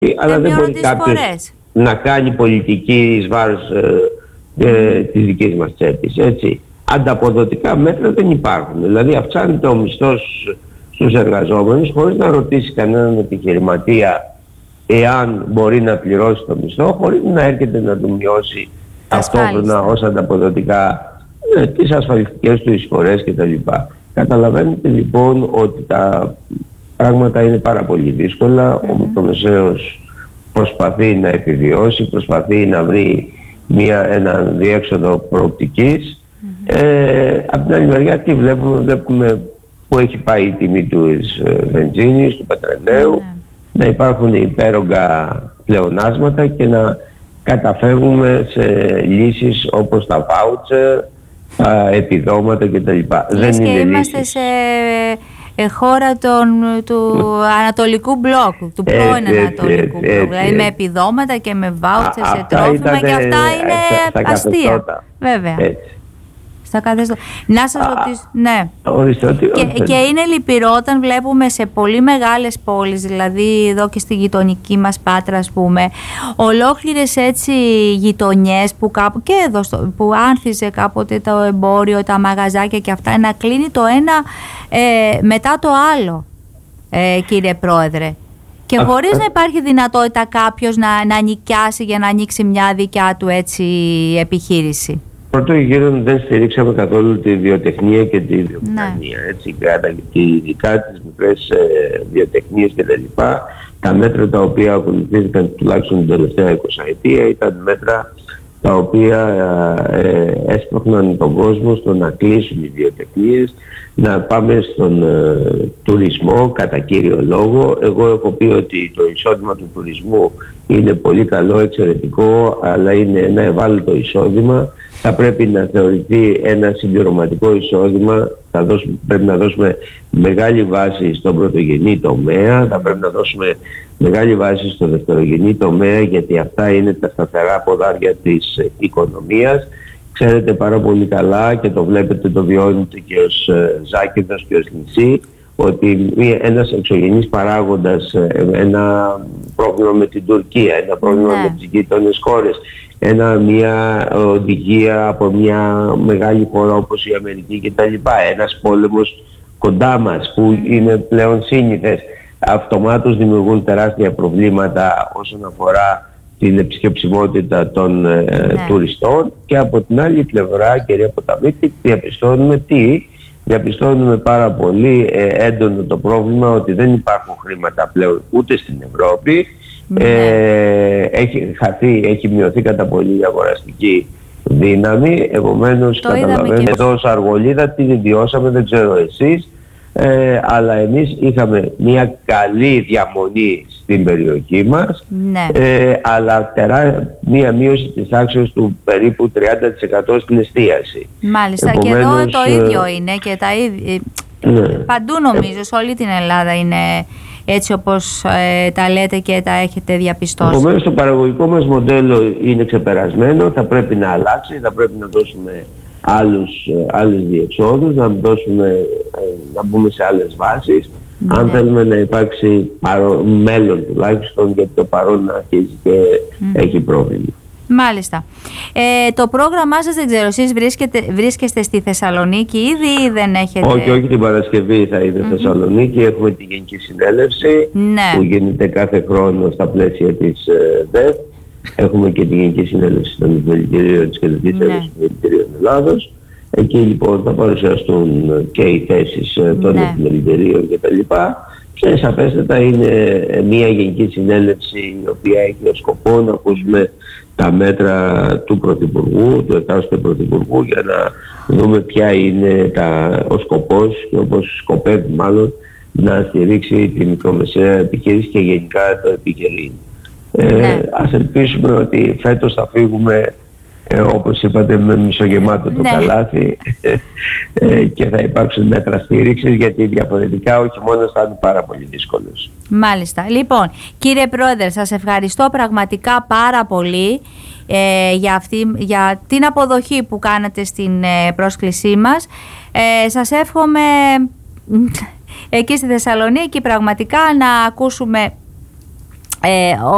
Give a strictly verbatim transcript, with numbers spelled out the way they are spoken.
αλλά δεν μπορεί κάποιος να κάνει πολιτική εις βάρος ε, ε, της δικής μας τσέπης, έτσι. Ανταποδοτικά μέτρα δεν υπάρχουν. Δηλαδή αυξάνεται ο μισθός στους εργαζόμενους χωρίς να ρωτήσει κανέναν επιχειρηματία εάν μπορεί να πληρώσει το μισθό, χωρίς να έρχεται να του μειώσει ταυτόχρονα ως ανταποδοτικά ε, τις ασφαλιστικές του εισφορές κτλ. Καταλαβαίνετε λοιπόν ότι τα πράγματα είναι πάρα πολύ δύσκολα. Mm-hmm. Ο μικρομεσαίος προσπαθεί να επιβιώσει, προσπαθεί να βρει μια, ένα διέξοδο προοπτικής. Mm-hmm. Ε, από την άλλη μεριά τι βλέπουμε, βλέπουμε που έχει πάει η τιμή του βενζίνης, του πετρελαίου, mm-hmm. να υπάρχουν υπέρογκα πλεονάσματα και να καταφεύγουμε σε λύσεις όπως τα voucher, τα επιδόματα κτλ. Δεν και είναι είμαστε λύσεις. σε χώρα των, του Ανατολικού Μπλοκ, του πρώην έτσι, Ανατολικού έτσι, Μπλοκ, δηλαδή με επιδόματα και με voucher σε τρόφιμα ήταν, και αυτά είναι στα αστεία. Βέβαια. Έτσι. Να σας ρωτήσω, ναι. Και, και είναι λυπηρό όταν βλέπουμε σε πολύ μεγάλες πόλεις, δηλαδή εδώ και στη γειτονική μας Πάτρα ας πούμε, ολόκληρες έτσι γειτονιές που, κάπου, και εδώ στο, που άνθιζε κάποτε το εμπόριο, τα μαγαζάκια και αυτά, να κλείνει το ένα ε, μετά το άλλο, ε, κύριε Πρόεδρε. Και χωρίς να υπάρχει δυνατότητα κάποιος να, να νοικιάσει για να ανοίξει μια δικιά του έτσι επιχείρηση. Πρώτο γύρο δεν στηρίξαμε καθόλου τη βιοτεχνία και τη βιομηχανία, ναι. έτσι, και ειδικά τις μικρές ε, βιοτεχνίες και τα λοιπά. Τα μέτρα τα οποία ακολουθήθηκαν τουλάχιστον την τελευταία εικοσαετία ήταν μέτρα τα οποία ε, έσπρωχναν τον κόσμο στο να κλείσουν οι βιοτεχνίες, να πάμε στον ε, τουρισμό κατά κύριο λόγο. Εγώ έχω πει ότι το εισόδημα του τουρισμού είναι πολύ καλό, εξαιρετικό, αλλά είναι ένα ευάλωτο εισόδημα. Θα πρέπει να θεωρηθεί ένα συμπληρωματικό εισόδημα, θα δώσουμε, πρέπει να δώσουμε μεγάλη βάση στον πρωτογενή τομέα, θα πρέπει να δώσουμε μεγάλη βάση στο δευτερογενή τομέα, γιατί αυτά είναι τα σταθερά ποδάρια της οικονομίας. Ξέρετε πάρα πολύ καλά και το βλέπετε, το βιώνετε και ως Ζάκηδας και ως νησί, ότι ένας εξωγενής παράγοντας, ένα πρόβλημα με την Τουρκία, ένα πρόβλημα ναι. με τις γείτονες χώρες, ένα, μια οδηγία από μια μεγάλη χώρα όπως η Αμερική κτλ. Ένας πόλεμος κοντά μας που είναι πλέον σύνηθες, αυτομάτως δημιουργούν τεράστια προβλήματα όσον αφορά την επισκεψιμότητα των ε, ναι. τουριστών. Και από την άλλη πλευρά, κυρία Ποταμίτη, διαπιστώνουμε τι, διαπιστώνουμε πάρα πολύ ε, έντονο το πρόβλημα ότι δεν υπάρχουν χρήματα πλέον ούτε στην Ευρώπη. Ναι. Ε, έχει χαθεί, έχει μειωθεί κατά πολύ η αγοραστική δύναμη, επομένως καταλαβαίνετε και... εδώ ως Αργολίδα τι βιώσαμε, δεν ξέρω εσείς, ε, αλλά εμείς είχαμε μια καλή διαμονή στην περιοχή μας, ναι. ε, αλλά τερά, μια μείωση της τάξης του περίπου τριάντα τοις εκατό στην εστίαση. Μάλιστα, επομένως, και εδώ το ίδιο είναι και τα ίδια, ναι. παντού νομίζω, σε όλη την Ελλάδα είναι έτσι όπως ε, τα λέτε και τα έχετε διαπιστώσει. Επομένως το παραγωγικό μας μοντέλο είναι ξεπερασμένο, θα πρέπει να αλλάξει, θα πρέπει να δώσουμε άλλους, ε, άλλες διεξόδους, να, δώσουμε, ε, να μπούμε σε άλλες βάσεις, ναι. αν θέλουμε να υπάρξει παρό, μέλλον τουλάχιστον, γιατί το παρόν αρχίζει και mm. έχει πρόβλημα. Μάλιστα. Ε, το πρόγραμμά σας δεν ξέρω, εσείς βρίσκεστε στη Θεσσαλονίκη ήδη ή δεν έχετε... Όχι, όχι, την Παρασκευή θα είναι mm-hmm. Θεσσαλονίκη. Έχουμε τη Γενική Συνέλευση ναι. που γίνεται κάθε χρόνο στα πλαίσια της ε, ΔΕΦ. Έχουμε και τη Γενική Συνέλευση των Επιμελητηρίων της Κεντρικής ναι. Ένωσης Επιμελητηρίων Ελλάδος. Εκεί λοιπόν θα παρουσιαστούν και οι θέσεις ε, των ναι. επιμελητηρίων κτλ. Και σαφέστατα είναι μια Γενική Συνέλευση η οποία έχει ως σκοπό να ακούσουμε τα μέτρα του Πρωθυπουργού, του εκάστοτε Πρωθυπουργού, για να δούμε ποια είναι τα, ο σκοπός και όπως σκοπεύει μάλλον να στηρίξει τη μικρομεσαία επιχείρηση και γενικά το επιχειρήν. Ναι. Ε, ας ελπίσουμε ότι φέτος θα φύγουμε ε, όπως είπατε με μισογεμάτο το ναι. καλάθι ε, και θα υπάρξουν μέτρα στήριξης, γιατί διαφορετικά όχι μόνο θα είναι πάρα πολύ δύσκολος. Μάλιστα. Λοιπόν, κύριε Πρόεδρε, σας ευχαριστώ πραγματικά πάρα πολύ ε, για, αυτή, για την αποδοχή που κάνατε στην ε, πρόσκλησή μας. Ε, σας εύχομαι εκεί στη Θεσσαλονίκη πραγματικά να ακούσουμε ε,